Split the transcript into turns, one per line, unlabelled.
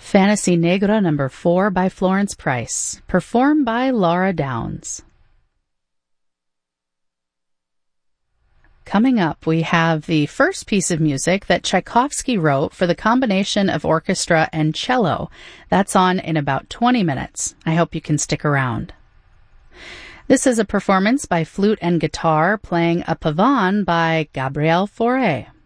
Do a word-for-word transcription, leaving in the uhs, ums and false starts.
Fantasy Negra number four by Florence Price, performed by Laura Downs. Coming up, we have the first piece of music that Tchaikovsky wrote for the combination of orchestra and cello. That's on in about twenty minutes. I hope you can stick around. This is a performance by flute and guitar playing a pavane by Gabriel Fauré.